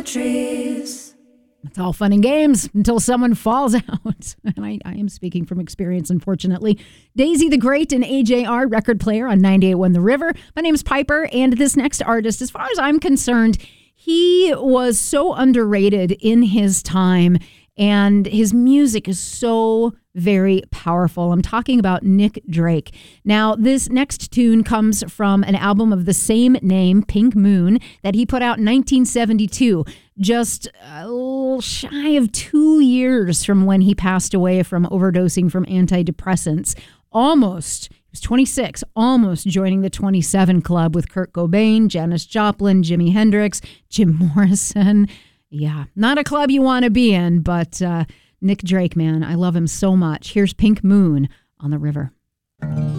Trees. It's all fun and games until someone falls out. And I am speaking from experience, unfortunately. Daisy the Great and AJR, record player on 98.1 The River. My name's Piper, and this next artist, as far as I'm concerned, he was so underrated in his time, and his music is so very powerful. I'm talking about Nick Drake. Now, this next tune comes from an album of the same name, Pink Moon, that he put out in 1972, just a little shy of 2 years from when he passed away from overdosing from antidepressants. Almost, he was 26, almost joining the 27 Club with Kurt Cobain, Janis Joplin, Jimi Hendrix, Jim Morrison. Yeah, not a club you want to be in, but Nick Drake, man, I love him so much. Here's Pink Moon on The River.